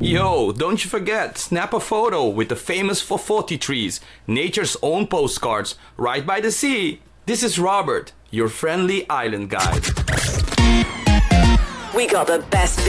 Yo, don't you forget, snap a photo with the famous Fofoti trees, nature's own postcards, right by the sea. This is Robert, your friendly island guide. We got the best